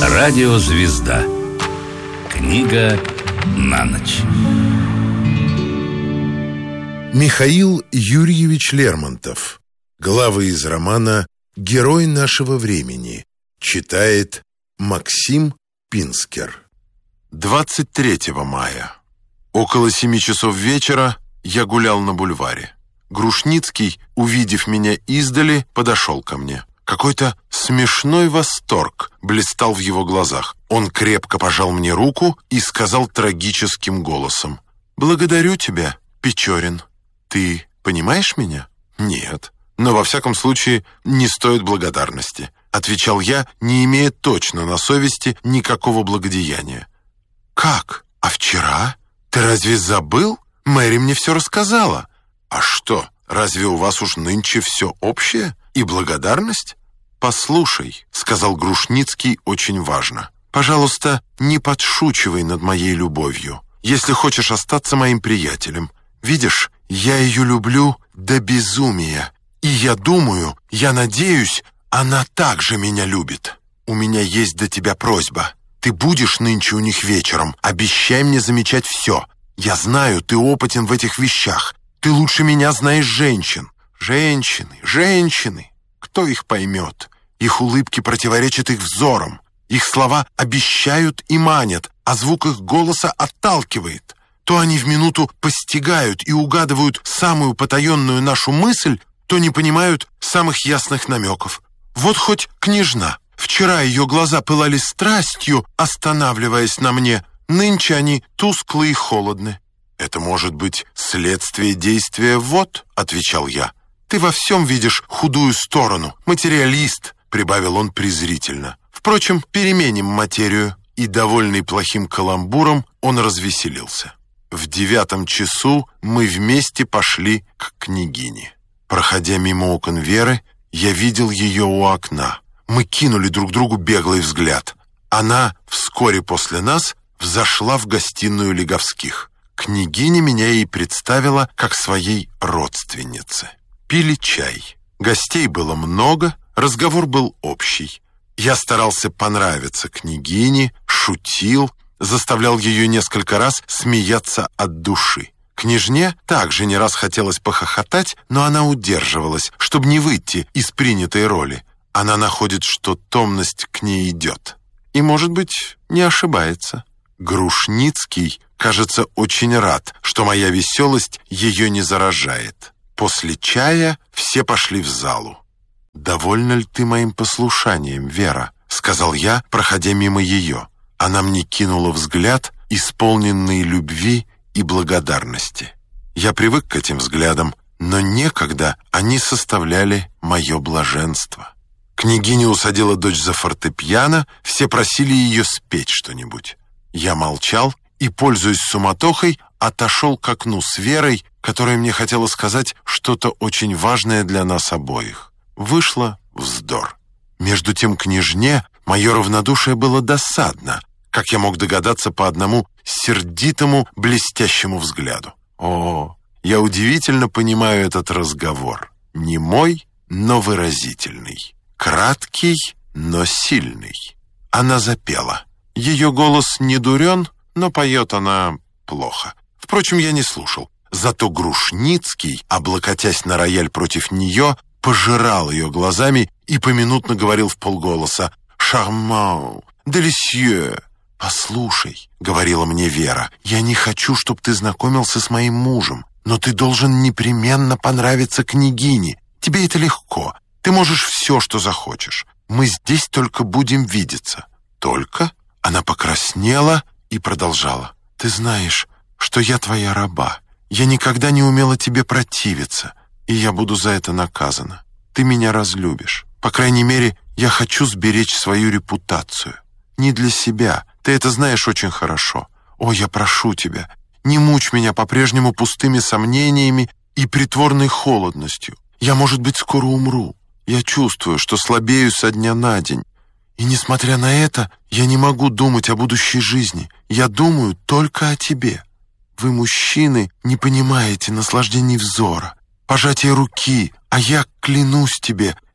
Радиозвезда. Книга на ночь. Михаил Юрьевич Лермонтов. Главы из романа «Герой нашего времени». Читает Максим Пинскер. 23 мая. Около 7 часов вечера я гулял на бульваре. Грушницкий, увидев меня издали, подошел ко мне. Какой-то смешной восторг блистал в его глазах. Он крепко пожал мне руку и сказал трагическим голосом: «Благодарю тебя, Печорин. Ты понимаешь меня?» «Нет, но во всяком случае не стоит благодарности», — отвечал я, не имея точно на совести никакого благодеяния. «Как? А вчера? Ты разве забыл? Мэри мне все рассказала». «А что, разве у вас уж нынче все общее и благодарность?» «Послушай», — сказал Грушницкий очень важно, «пожалуйста, не подшучивай над моей любовью, если хочешь остаться моим приятелем. Видишь, я ее люблю до безумия, и я думаю, я надеюсь, она также меня любит. У меня есть до тебя просьба. Ты будешь нынче у них вечером, обещай мне замечать все. Я знаю, ты опытен в этих вещах. Ты лучше меня знаешь женщин. Женщины. Кто их поймет? Их улыбки противоречат их взорам. Их слова обещают и манят, а звук их голоса отталкивает. То они в минуту постигают и угадывают самую потаенную нашу мысль, то не понимают самых ясных намеков. Вот хоть княжна. Вчера ее глаза пылали страстью, останавливаясь на мне. Нынче они тусклы и холодны. «Это может быть следствие действия вод», — отвечал я. «Ты во всем видишь худую сторону, материалист», — прибавил он презрительно. «Впрочем, переменим материю». И, довольный плохим каламбуром, он развеселился. В 9 часу мы вместе пошли к княгине. Проходя мимо окон Веры, я видел ее у окна. Мы кинули друг другу беглый взгляд. Она вскоре после нас взошла в гостиную Леговских. Княгиня меня ей представила как своей родственнице. Пили чай. Гостей было много, разговор был общий. Я старался понравиться княгине, шутил, заставлял ее несколько раз смеяться от души. Княжне также не раз хотелось похохотать, но она удерживалась, чтобы не выйти из принятой роли. Она находит, что томность к ней идет. И, может быть, не ошибается. Грушницкий, кажется, очень рад, что моя веселость ее не заражает. После чая все пошли в залу. «Довольна ли ты моим послушанием, Вера?» — сказал я, проходя мимо ее. Она мне кинула взгляд, исполненный любви и благодарности. Я привык к этим взглядам, но некогда они составляли мое блаженство. Княгиня усадила дочь за фортепиано, все просили ее спеть что-нибудь. Я молчал и, пользуясь суматохой, отошел к окну с Верой, которая мне хотела сказать что-то очень важное для нас обоих. Вышло вздор. Между тем княжне мое равнодушие было досадно, как я мог догадаться по одному сердитому блестящему взгляду. О, я удивительно понимаю этот разговор. Немой, но выразительный. Краткий, но сильный. Она запела. Ее голос не дурен, но поет она плохо. Впрочем, я не слушал. Зато Грушницкий, облокотясь на рояль против нее, пожирал ее глазами и поминутно говорил вполголоса: «Шарман, делисье». «Послушай», — говорила мне Вера, «я не хочу, чтобы ты знакомился с моим мужем, но ты должен непременно понравиться княгине. Тебе это легко. Ты можешь все, что захочешь. Мы здесь только будем видеться». «Только?» Она покраснела и продолжала. «Ты знаешь, что я твоя раба. Я никогда не умела тебе противиться, и я буду за это наказана. Ты меня разлюбишь. По крайней мере, я хочу сберечь свою репутацию. Не для себя. Ты это знаешь очень хорошо. О, я прошу тебя, не мучь меня по-прежнему пустыми сомнениями и притворной холодностью. Я, может быть, скоро умру. Я чувствую, что слабею со дня на день. И, несмотря на это, я не могу думать о будущей жизни. Я думаю только о тебе. Вы, мужчины, не понимаете наслаждений взора, пожатия руки, а я клянусь тебе,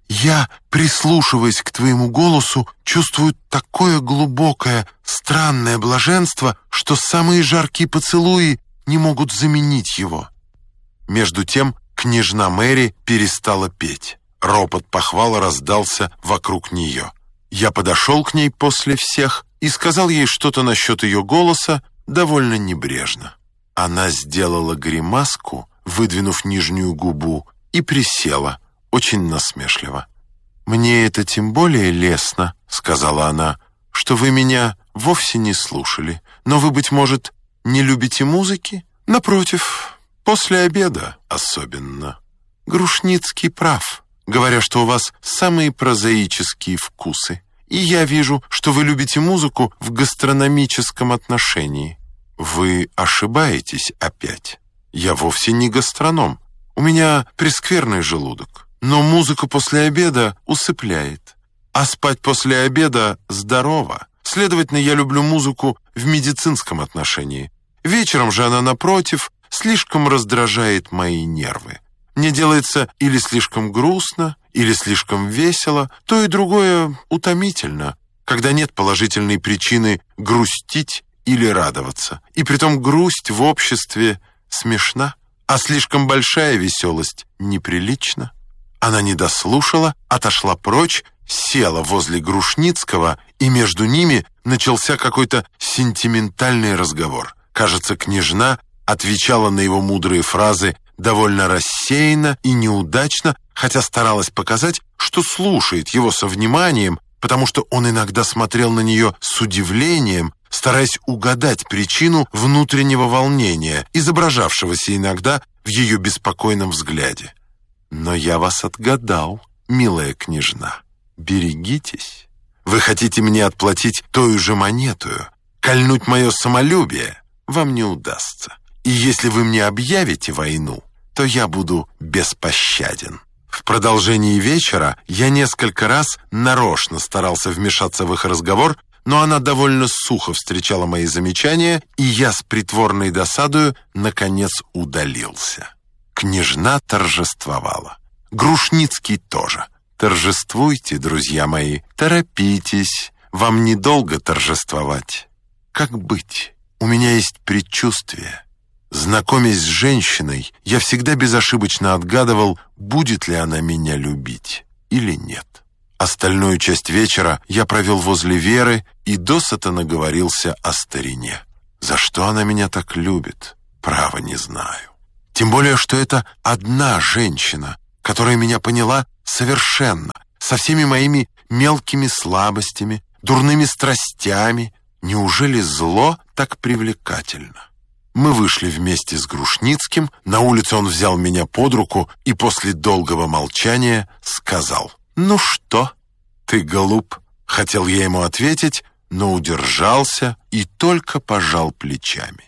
Я, прислушиваясь к твоему голосу, чувствую такое глубокое, странное блаженство, что самые жаркие поцелуи не могут заменить его». Между тем княжна Мэри перестала петь. Ропот похвал раздался вокруг нее. Я подошел к ней после всех и сказал ей что-то насчет ее голоса довольно небрежно. Она сделала гримаску, выдвинув нижнюю губу, и присела, очень насмешливо. «Мне это тем более лестно», — сказала она, — «что вы меня вовсе не слушали. Но вы, быть может, не любите музыки? Напротив, после обеда особенно. Грушницкий прав, говоря, что у вас самые прозаические вкусы. И я вижу, что вы любите музыку в гастрономическом отношении. Вы ошибаетесь опять. Я вовсе не гастроном. У меня прескверный желудок. Но музыка после обеда усыпляет. А спать после обеда здорово. Следовательно, я люблю музыку в медицинском отношении. Вечером же она, напротив, слишком раздражает мои нервы. Мне делается или слишком грустно, или слишком весело. То и другое утомительно, когда нет положительной причины грустить или радоваться. И притом грусть в обществе смешна, а слишком большая веселость неприлична. Она не дослушала, отошла прочь, села возле Грушницкого, и между ними начался какой-то сентиментальный разговор. Кажется, княжна отвечала на его мудрые фразы довольно рассеянно и неудачно, хотя старалась показать, что слушает его со вниманием, потому что он иногда смотрел на нее с удивлением, стараясь угадать причину внутреннего волнения, изображавшегося иногда в ее беспокойном взгляде. «Но я вас отгадал, милая княжна. Берегитесь. Вы хотите мне отплатить той же монетою, кольнуть мое самолюбие? Вам не удастся. И если вы мне объявите войну, то я буду беспощаден». В продолжении вечера я несколько раз нарочно старался вмешаться в их разговор, но она довольно сухо встречала мои замечания, и я с притворной досадою наконец удалился. Княжна торжествовала. Грушницкий тоже. Торжествуйте, друзья мои, торопитесь, вам недолго торжествовать. Как быть? У меня есть предчувствие. Знакомясь с женщиной, я всегда безошибочно отгадывал, будет ли она меня любить или нет. Остальную часть вечера я провел возле Веры и досыта наговорился о старине. За что она меня так любит, право не знаю. Тем более, что это одна женщина, которая меня поняла совершенно, со всеми моими мелкими слабостями, дурными страстями. Неужели зло так привлекательно? Мы вышли вместе с Грушницким, на улице он взял меня под руку и после долгого молчания сказал: «Ну что, ты глуп?» Хотел я ему ответить, но удержался и только пожал плечами.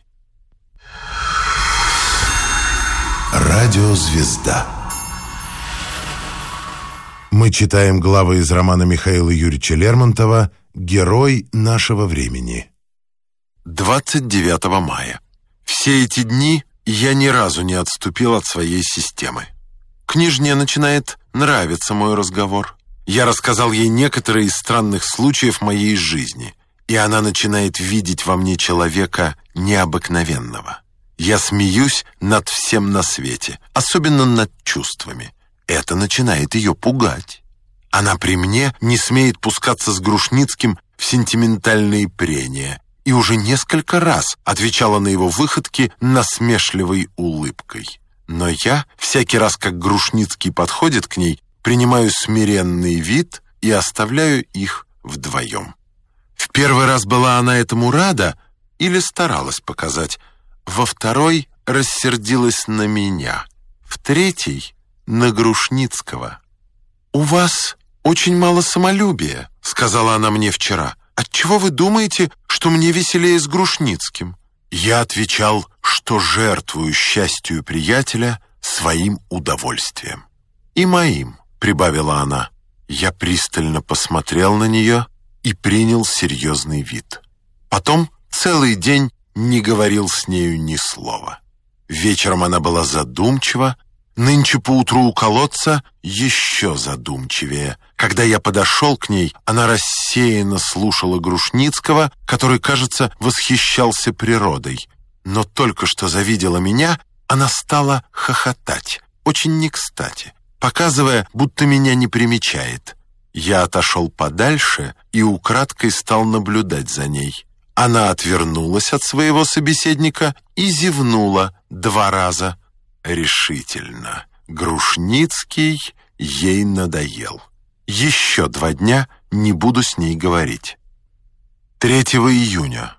Радиозвезда. Мы читаем главы из романа Михаила Юрьевича Лермонтова «Герой нашего времени». 29 мая. Все эти дни я ни разу не отступил от своей системы. Княжне начинает нравиться мой разговор. Я рассказал ей некоторые из странных случаев моей жизни, и она начинает видеть во мне человека необыкновенного. Я смеюсь над всем на свете, особенно над чувствами. Это начинает ее пугать. Она при мне не смеет пускаться с Грушницким в сентиментальные прения и уже несколько раз отвечала на его выходки насмешливой улыбкой. Но я, всякий раз, как Грушницкий подходит к ней, принимаю смиренный вид и оставляю их вдвоем. В первый раз была она этому рада или старалась показать, во второй рассердилась на меня, в третий — на Грушницкого. «У вас очень мало самолюбия», — сказала она мне вчера. «Отчего вы думаете, что мне веселее с Грушницким?» Я отвечал, что жертвую счастью приятеля своим удовольствием. «И моим», — прибавила она. Я пристально посмотрел на нее и принял серьезный вид. Потом целый день не говорил с нею ни слова. Вечером она была задумчива, Нынче поутру у колодца еще задумчивее. Когда я подошел к ней, она рассеянно слушала Грушницкого, который, кажется, восхищался природой. Но только что завидела меня, она стала хохотать, очень не кстати, показывая, будто меня не примечает. Я отошел подальше и украдкой стал наблюдать за ней. Она отвернулась от своего собеседника и зевнула 2 раза. Решительно. Грушницкий ей надоел. Еще 2 дня не буду с ней говорить. 3 июня.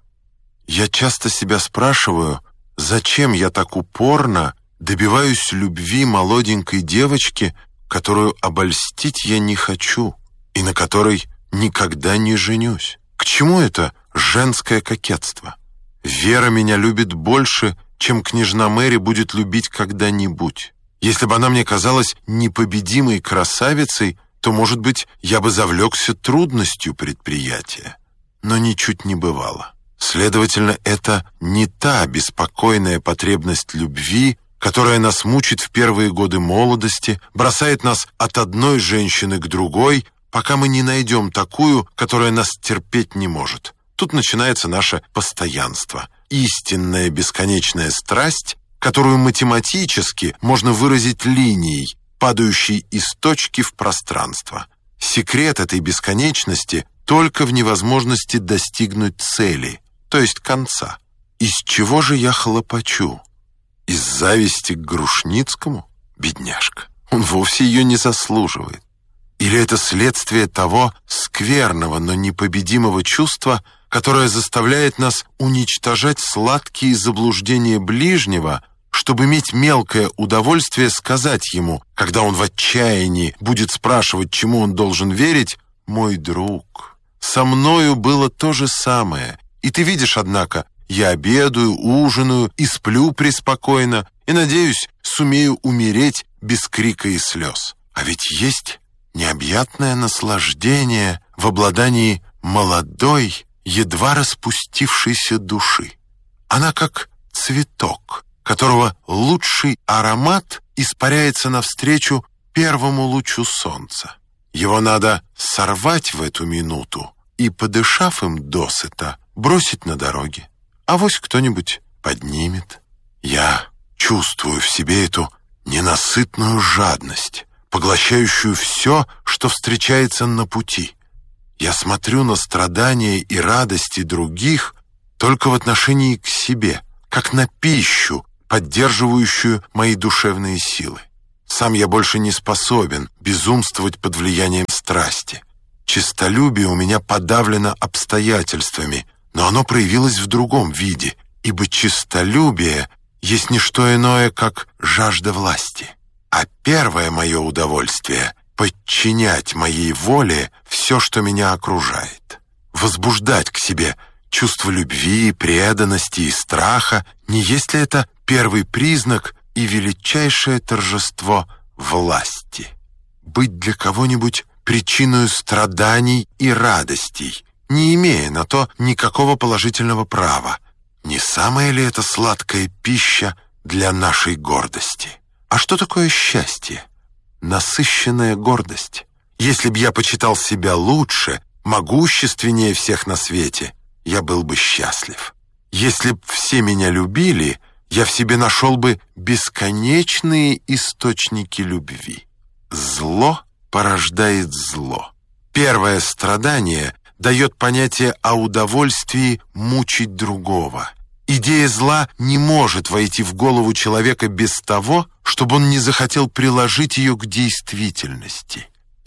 Я часто себя спрашиваю, зачем я так упорно добиваюсь любви молоденькой девочки, которую обольстить я не хочу и на которой никогда не женюсь. К чему это женское кокетство? Вера меня любит больше, чем княжна Мэри будет любить когда-нибудь. Если бы она мне казалась непобедимой красавицей, то, может быть, я бы завлекся трудностью предприятия. Но ничуть не бывало. Следовательно, это не та беспокойная потребность любви, которая нас мучит в первые годы молодости, бросает нас от одной женщины к другой, пока мы не найдем такую, которая нас терпеть не может. Тут начинается наше постоянство. Истинная бесконечная страсть, которую математически можно выразить линией, падающей из точки в пространство. Секрет этой бесконечности только в невозможности достигнуть цели, то есть конца. Из чего же я хлопочу? Из зависти к Грушницкому? Бедняжка. Он вовсе ее не заслуживает. Или это следствие того скверного, но непобедимого чувства, которое заставляет нас уничтожать сладкие заблуждения ближнего, чтобы иметь мелкое удовольствие сказать ему, когда он в отчаянии будет спрашивать, чему он должен верить: «Мой друг, со мною было то же самое, и ты видишь, однако, я обедаю, ужинаю и сплю преспокойно, и, надеюсь, сумею умереть без крика и слез». А ведь есть необъятное наслаждение в обладании молодой, едва распустившейся души. Она как цветок, которого лучший аромат испаряется навстречу первому лучу солнца. Его надо сорвать в эту минуту и, подышав им досыта, бросить на дороге. Авось кто-нибудь поднимет. Я чувствую в себе эту ненасытную жадность, поглощающую все, что встречается на пути. Я смотрю на страдания и радости других только в отношении к себе, как на пищу, поддерживающую мои душевные силы. Сам я больше не способен безумствовать под влиянием страсти. Честолюбие у меня подавлено обстоятельствами, но оно проявилось в другом виде, ибо честолюбие есть не что иное, как жажда власти. А первое мое удовольствие — подчинять моей воле все, что меня окружает. Возбуждать к себе чувство любви, преданности и страха, не есть ли это первый признак и величайшее торжество власти? Быть для кого-нибудь причиной страданий и радостей, не имея на то никакого положительного права, не самая ли это сладкая пища для нашей гордости? А что такое счастье? Насыщенная гордость. Если б я почитал себя лучше, могущественнее всех на свете, я был бы счастлив. Если б все меня любили, я в себе нашел бы бесконечные источники любви. Зло порождает зло. Первое страдание дает понятие о удовольствии мучить другого. Идея зла не может войти в голову человека без того, чтобы он не захотел приложить ее к действительности.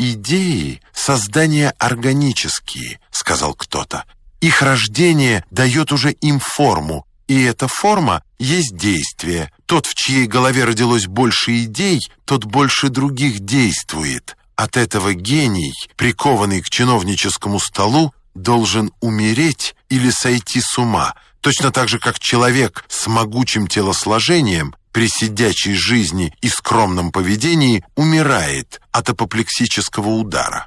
«Идеи — создания органические», — сказал кто-то. «Их рождение дает уже им форму, и эта форма есть действие. Тот, в чьей голове родилось больше идей, тот больше других действует. От этого гений, прикованный к чиновническому столу, должен умереть или сойти с ума, точно так же, как человек с могучим телосложением при сидячей жизни и скромном поведении умирает от апоплексического удара.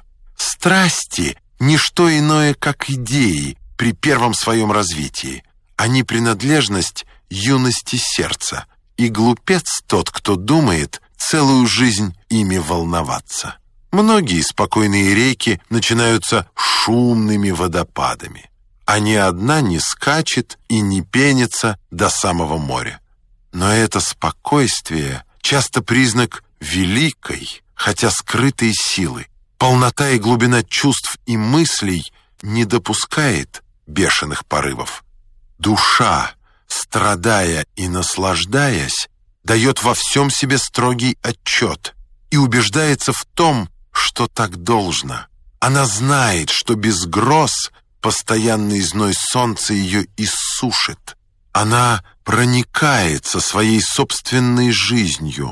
Страсти — не что иное, как идеи при первом своем развитии. Они принадлежность юности сердца, и глупец тот, кто думает, целую жизнь ими волноваться. Многие спокойные реки начинаются шумными водопадами, а ни одна не скачет и не пенится до самого моря. Но это спокойствие часто признак великой, хотя скрытой силы. Полнота и глубина чувств и мыслей не допускает бешеных порывов. Душа, страдая и наслаждаясь, дает во всем себе строгий отчет и убеждается в том, что так должно. Она знает, что без гроз постоянный зной солнца ее иссушит. Она проникается своей собственной жизнью,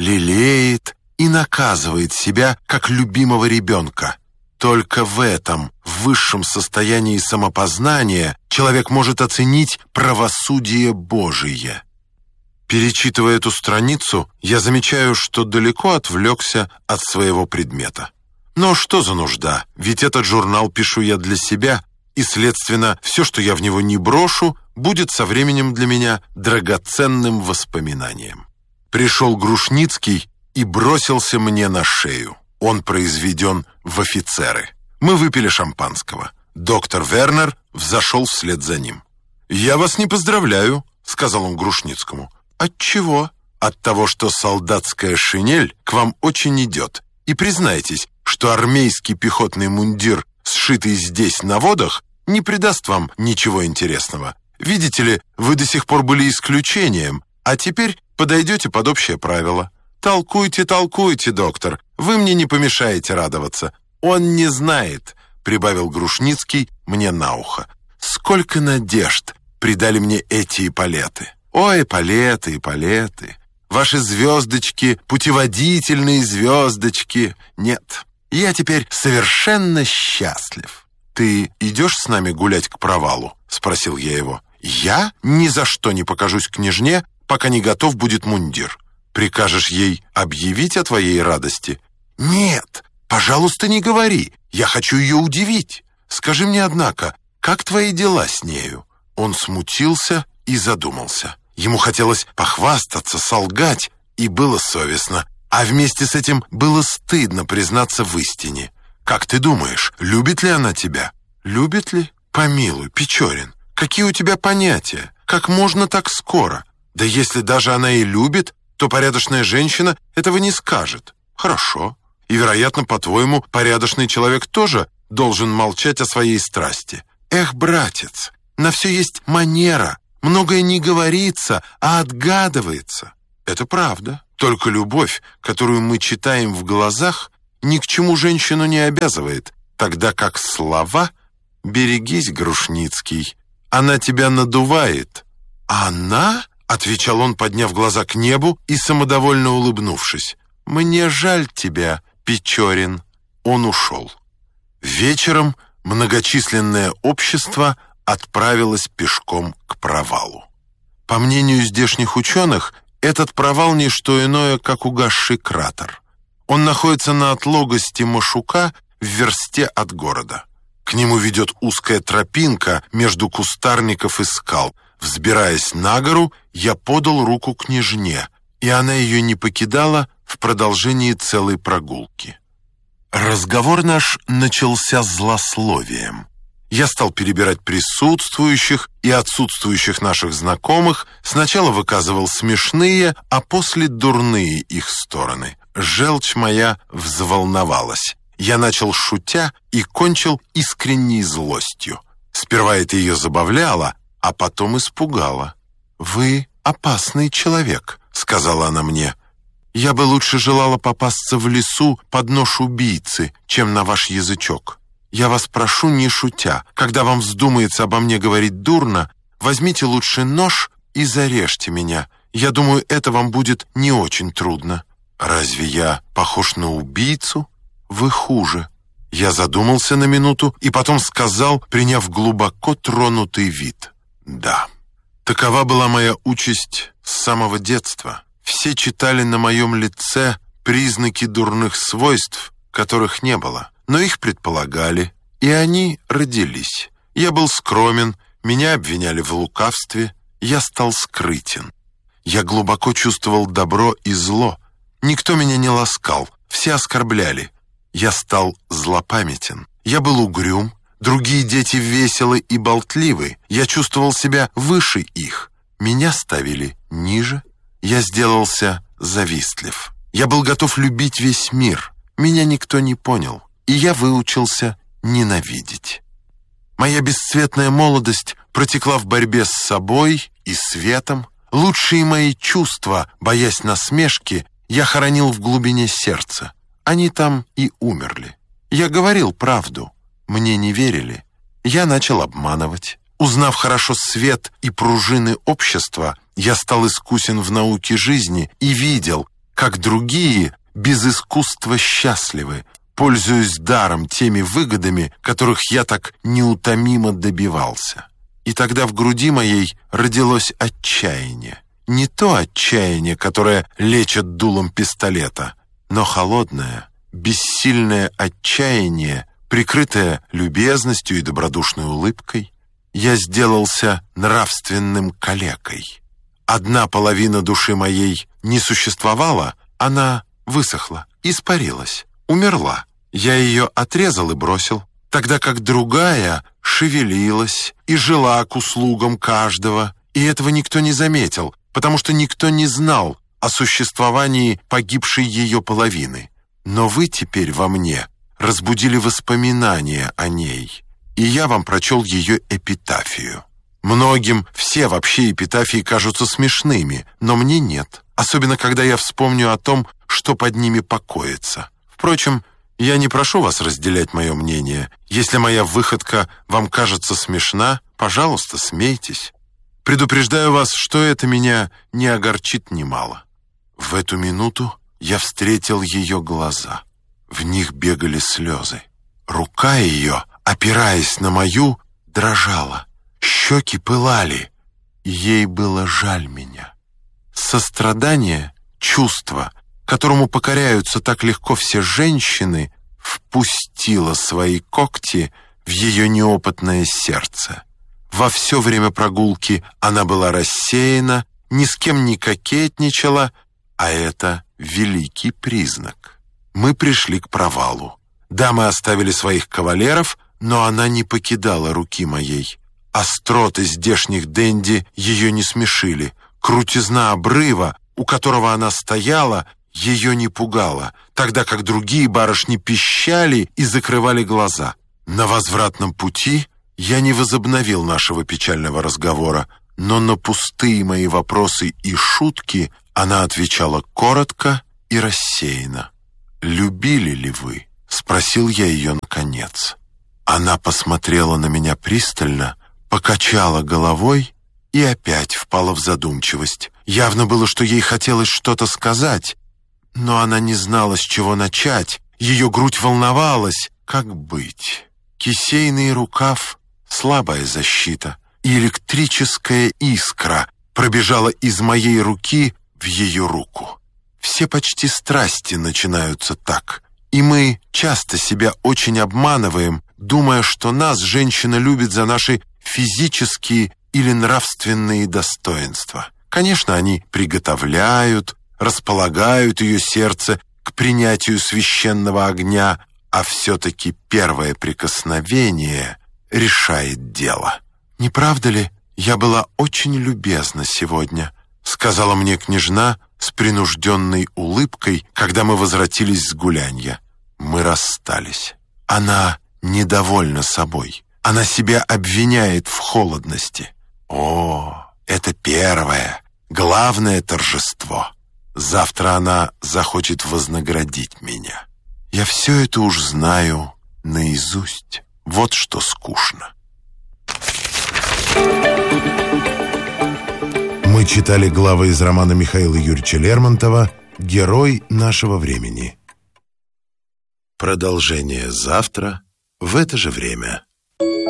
лелеет и наказывает себя, как любимого ребенка. Только в этом, в высшем состоянии самопознания, человек может оценить правосудие Божие. Перечитывая эту страницу, я замечаю, что далеко отвлекся от своего предмета. Но что за нужда? Ведь этот журнал пишу я для себя, и, следственно, все, что я в него не брошу, будет со временем для меня драгоценным воспоминанием. Пришел Грушницкий и бросился мне на шею. Он произведен в офицеры. Мы выпили шампанского. Доктор Вернер взошел вслед за ним. «Я вас не поздравляю», — сказал он Грушницкому. «Отчего?» «От того, что солдатская шинель к вам очень идет. И признайтесь, что армейский пехотный мундир, сшитый здесь на водах, не придаст вам ничего интересного. Видите ли, вы до сих пор были исключением, а теперь подойдете под общее правило. Толкуйте, толкуйте, доктор, вы мне не помешаете радоваться. Он не знает», — прибавил Грушницкий мне на ухо, «сколько надежд придали мне эти эполеты. Ой, эполеты, эполеты. Ваши звездочки, путеводительные звездочки. Нет, я теперь совершенно счастлив». «Ты идешь с нами гулять к провалу?» — спросил я его. «Я ни за что не покажусь княжне, пока не готов будет мундир. Прикажешь ей объявить о твоей радости?» «Нет, пожалуйста, не говори. Я хочу ее удивить. Скажи мне, однако, как твои дела с нею?» Он смутился и задумался. Ему хотелось похвастаться, солгать, и было совестно. А вместе с этим было стыдно признаться в истине. «Как ты думаешь, любит ли она тебя?» «Любит ли? Помилуй, Печорин, какие у тебя понятия? Как можно так скоро? Да если даже она и любит, то порядочная женщина этого не скажет». «Хорошо. И, вероятно, по-твоему, порядочный человек тоже должен молчать о своей страсти». «Эх, братец, на все есть манера. Многое не говорится, а отгадывается». «Это правда. Только любовь, которую мы читаем в глазах, ни к чему женщину не обязывает, тогда как слова... Берегись, Грушницкий, она тебя надувает». «Она?» — отвечал он, подняв глаза к небу и самодовольно улыбнувшись. «Мне жаль тебя, Печорин». Он ушел. Вечером многочисленное общество отправилось пешком к провалу. По мнению здешних ученых, этот провал не что иное, как угасший кратер. Он находится на отлогости Машука в версте от города. К нему ведет узкая тропинка между кустарников и скал. Взбираясь на гору, я подал руку княжне, и она ее не покидала в продолжении целой прогулки. Разговор наш начался злословием. Я стал перебирать присутствующих и отсутствующих наших знакомых, сначала выказывал смешные, а после дурные их стороны. Желчь моя взволновалась. Я начал шутя и кончил искренней злостью. Сперва это ее забавляло, а потом испугало. «Вы опасный человек», — сказала она мне. «Я бы лучше желала попасться в лесу под нож убийцы, чем на ваш язычок. Я вас прошу, не шутя, когда вам вздумается обо мне говорить дурно, возьмите лучше нож и зарежьте меня. Я думаю, это вам будет не очень трудно». «Разве я похож на убийцу?» «Вы хуже». Я задумался на минуту и потом сказал, приняв глубоко тронутый вид. «Да, такова была моя участь с самого детства. Все читали на моем лице признаки дурных свойств, которых не было, но их предполагали, и они родились. Я был скромен, меня обвиняли в лукавстве, я стал скрытен. Я глубоко чувствовал добро и зло, Никто меня не ласкал, все оскорбляли. Я стал злопамятен. Я был угрюм, другие дети веселы и болтливы. Я чувствовал себя выше их. Меня ставили ниже. Я сделался завистлив. Я был готов любить весь мир. Меня никто не понял, и я выучился ненавидеть. Моя бесцветная молодость протекла в борьбе с собой и светом. Лучшие мои чувства, боясь насмешки, я хоронил в глубине сердца. Они там и умерли. Я говорил правду. Мне не верили. Я начал обманывать. Узнав хорошо свет и пружины общества, я стал искусен в науке жизни и видел, как другие без искусства счастливы, пользуясь даром теми выгодами, которых я так неутомимо добивался. И тогда в груди моей родилось отчаяние. Не то отчаяние, которое лечат дулом пистолета, но холодное, бессильное отчаяние, прикрытое любезностью и добродушной улыбкой. Я сделался нравственным калекой. Одна половина души моей не существовала, она высохла, испарилась, умерла. Я ее отрезал и бросил, тогда как другая шевелилась и жила к услугам каждого, и этого никто не заметил, потому что никто не знал о существовании погибшей ее половины. Но вы теперь во мне разбудили воспоминания о ней, и я вам прочел ее эпитафию. Многим все вообще эпитафии кажутся смешными, но мне нет, особенно когда я вспомню о том, что под ними покоится. Впрочем, я не прошу вас разделять мое мнение. Если моя выходка вам кажется смешна, пожалуйста, смейтесь. Предупреждаю вас, что это меня не огорчит немало. В эту минуту я встретил ее глаза. В них бегали слезы. Рука ее, опираясь на мою, дрожала. Щеки пылали. Ей было жаль меня. Сострадание, чувство, которому покоряются так легко все женщины, впустило свои когти в ее неопытное сердце. Во все время прогулки она была рассеяна, ни с кем не кокетничала, а это великий признак. Мы пришли к провалу. Дамы оставили своих кавалеров, но она не покидала руки моей. Остроты здешних денди ее не смешили. Крутизна обрыва, у которого она стояла, ее не пугала, тогда как другие барышни пищали и закрывали глаза. На возвратном пути я не возобновил нашего печального разговора, но на пустые мои вопросы и шутки она отвечала коротко и рассеянно. «Любили ли вы?» — спросил я ее наконец. Она посмотрела на меня пристально, покачала головой и опять впала в задумчивость. Явно было, что ей хотелось что-то сказать, но она не знала, с чего начать. Ее грудь волновалась. Как быть? Кисейный рукав — слабая защита, и электрическая искра пробежала из моей руки в ее руку. Все почти страсти начинаются так, и мы часто себя очень обманываем, думая, что нас женщина любит за наши физические или нравственные достоинства. Конечно, они приготовляют, располагают ее сердце к принятию священного огня, а все-таки первое прикосновение решает дело. «Не правда ли, я была очень любезна сегодня?» — сказала мне княжна с принужденной улыбкой, когда мы возвратились с гулянья. Мы расстались. Она недовольна собой. Она себя обвиняет в холодности. О, это первое, главное торжество. Завтра она захочет вознаградить меня. Я все это уж знаю наизусть. Вот что скучно. Мы читали главы из романа Михаила Юрьевича Лермонтова «Герой нашего времени». Продолжение завтра в это же время.